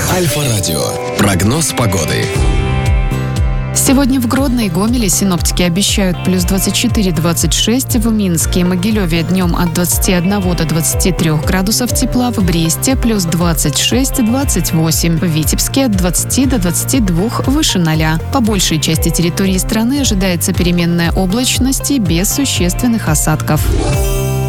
Альфа-радио. Прогноз погоды. Сегодня в Гродно и Гомеле синоптики обещают плюс 24-26, в Минске и Могилеве днем от 21 до 23 градусов тепла, в Бресте плюс 26-28, в Витебске от 20 до 22 выше 0. По большей части территории страны ожидается переменная облачность и без существенных осадков.